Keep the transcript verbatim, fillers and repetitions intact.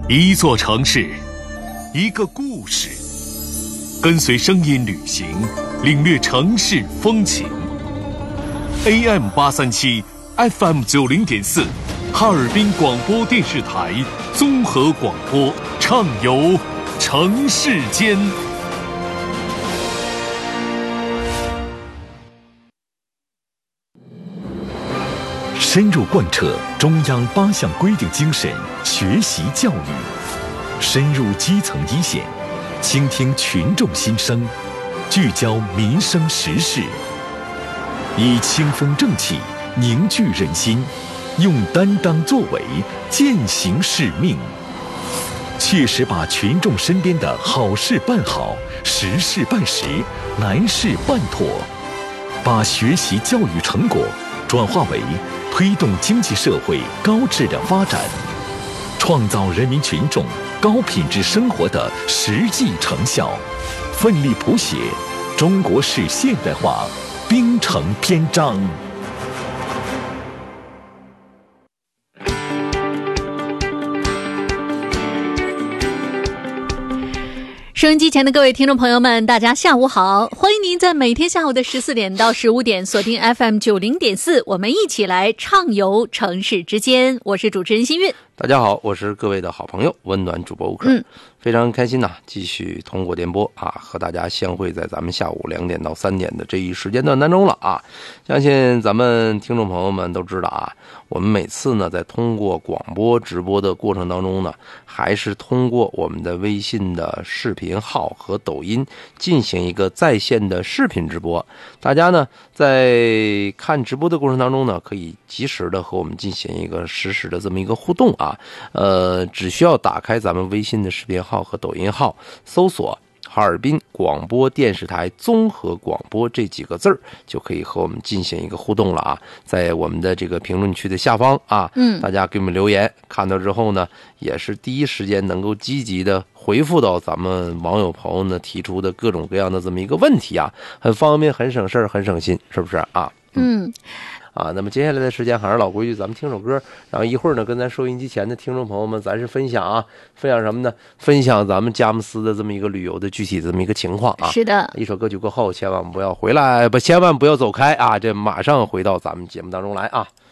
一座城市，一个故事，跟随声音旅行，领略城市风情。A M 八三七 F M 九零点四，哈尔滨广播电视台综合广播，畅游城市间。 深入贯彻中央八项规定精神学习教育，深入基层一线，倾听群众心声，聚焦民生时事，以清风正气凝聚人心，用担当作为践行使命，切实把群众身边的好事办好，实事办实，难事办妥，把学习教育成果转化为推动经济社会高质量发展，创造人民群众高品质生活的实际成效，奋力谱写中国式现代化兵程篇章。 收音机前的各位听众朋友们，大家下午好，欢迎您在每天下午的十四点到十五点锁定 F M 九零点四，我们一起来畅游城市之间。我是主持人新韵。 大家好，我是各位的好朋友温暖主播吴克。嗯，非常开心呐、啊，继续通过电波啊，和大家相会在咱们下午两点到三点的这一时间段当中了啊。相信咱们听众朋友们都知道啊，我们每次呢在通过广播直播的过程当中呢，还是通过我们的微信的视频号和抖音进行一个在线的视频直播。大家呢在看直播的过程当中呢，可以及时的和我们进行一个实时的这么一个互动啊。呃，只需要打开咱们微信的视频号和抖音号，搜索哈尔滨广播电视台综合广播这几个字儿，就可以和我们进行一个互动了啊。在我们的这个评论区的下方啊，嗯，大家给我们留言，看到之后呢，也是第一时间能够积极的回复到咱们网友朋友呢提出的各种各样的这么一个问题啊，很方便，很省事儿，很省心，是不是啊？嗯。啊，那么接下来的时间还是老规矩，咱们听首歌，然后一会儿呢，跟咱收音机前的听众朋友们，咱是分享啊，分享什么呢？分享咱们佳木斯的这么一个旅游的具体的这么一个情况啊。 是的， 一首歌曲过后，千万不要回来，不，千万不要走开啊！这马上回到咱们节目当中来啊。